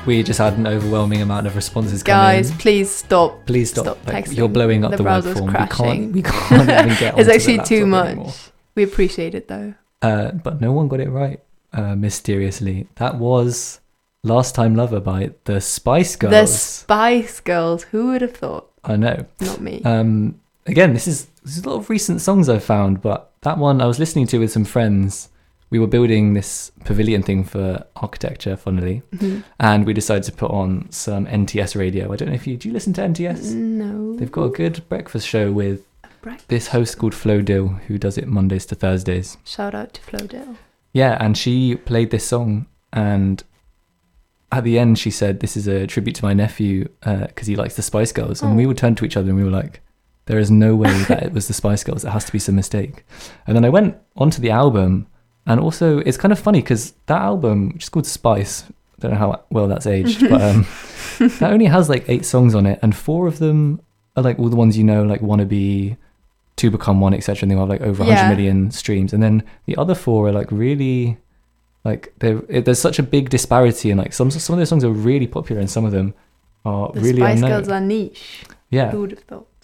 We just had an overwhelming amount of responses Guys, come in. please stop. Please stop. texting. You're blowing up the web browser's form. crashing. We can't even get It's onto actually the too laptop much. anymore. We appreciate it though. But no one got it right, mysteriously. That was Last Time Lover by the Spice Girls. The Spice Girls. Who would have thought? I know. Not me. Again, this is a lot of recent songs I've found, but that one I was listening to with some friends. We were building this pavilion thing for architecture, funnily, and we decided to put on some NTS radio. I don't know if do you listen to NTS? No. They've got a good breakfast show with this host called Flo Dill, who does it Mondays to Thursdays. Shout out to Flo Dill. Yeah, and she played this song, and at the end she said, "This is a tribute to my nephew because he likes the Spice Girls." And we would turn to each other and we were like, there is no way that it was the Spice Girls. There has to be some mistake. And then I went onto the album, and also it's kind of funny because that album, which is called Spice, I don't know how well that's aged, but that only has like 8 songs on it, and 4 of them are like all the ones you know, like Wannabe, Two Become One, etc. And they have like over 100 million streams. And then the other 4 are like really, like there's such a big disparity, and like some of those songs are really popular and some of them are really Spice unknown. Girls are niche. Yeah. Who would have thought?